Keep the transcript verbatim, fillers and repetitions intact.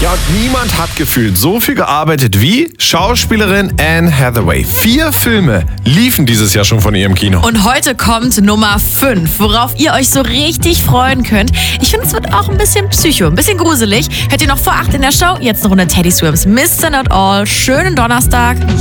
Ja, und niemand hat gefühlt so viel gearbeitet wie Schauspielerin Anne Hathaway. Vier Filme liefen dieses Jahr schon von ihrem Kino. Und heute kommt Nummer fünf, worauf ihr euch so richtig freuen könnt. Ich finde, es wird auch ein bisschen psycho, ein bisschen gruselig. Hört ihr noch vor acht in der Show? Jetzt eine Runde Teddy Swims. Mister Not All. Schönen Donnerstag.